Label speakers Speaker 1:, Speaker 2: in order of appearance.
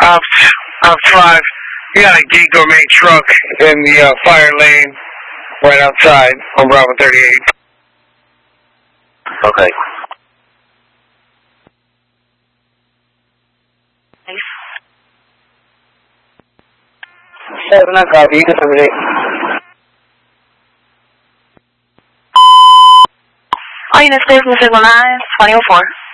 Speaker 1: Op 5. You got a Geek Gourmet truck in the fire lane right outside on Bravo 38.
Speaker 2: Okay.
Speaker 1: Sir, not copy. You can terminate.
Speaker 3: All units clear from the signal 9, 2004.